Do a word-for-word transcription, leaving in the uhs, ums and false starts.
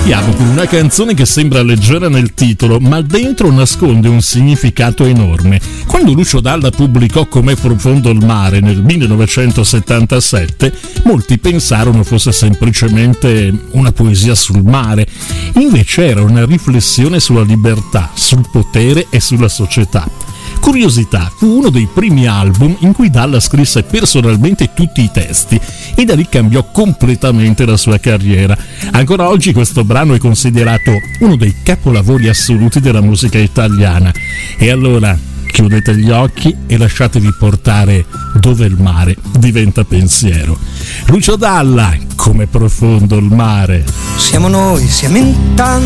partiamo con una canzone che sembra leggera nel titolo, ma dentro nasconde un significato enorme. Quando Lucio Dalla pubblicò Com'è profondo il mare nel millenovecentosettantasette, molti pensarono fosse semplicemente una poesia sul mare. Invece era una riflessione sulla libertà, sul potere e sulla società. Curiosità, fu uno dei primi album in cui Dalla scrisse personalmente tutti i testi e da lì cambiò completamente la sua carriera. Ancora oggi questo brano è considerato uno dei capolavori assoluti della musica italiana. E allora chiudete gli occhi e lasciatevi portare dove il mare diventa pensiero. Lucio Dalla, Com'è profondo il mare. Siamo noi, siamo in tanti